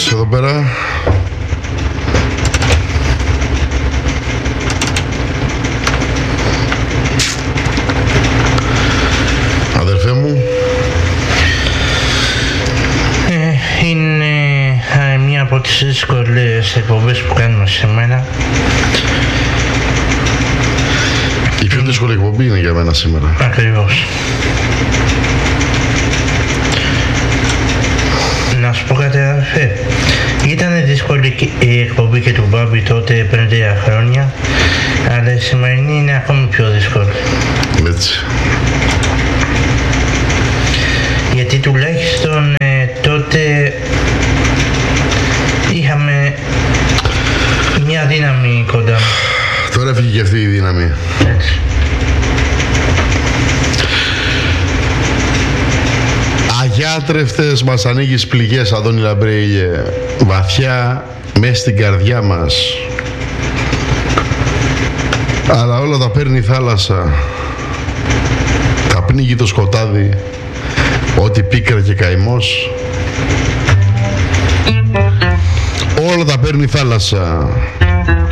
Μιχάλης εδώ πέρα. Αδερφέ μου. Είναι μία από τις δύσκολες εκπομπές που κάνουμε σήμερα. Η πιο δύσκολη εκπομπή είναι για μένα σήμερα. Ακριβώς. Να σου πω κάτι, αδερφέ. Ήταν δύσκολη η εκπομπή και του Μπάμπη τότε πριν 3 χρόνια, αλλά η σημερινή είναι ακόμη πιο δύσκολη. Έτσι. Γιατί τουλάχιστον τότε είχαμε μια δύναμη κοντά μου. Τώρα έφυγε και αυτή η δύναμη. Έτσι. Αγιάτρευτες μας ανοίγεις πληγές, Αδόνη Λαμπρέιλιε, βαθιά μες στην καρδιά μας. Αλλά όλα τα παίρνει η θάλασσα, τα πνίγει το σκοτάδι, ό,τι πίκρα και καημός. Όλα τα παίρνει η θάλασσα.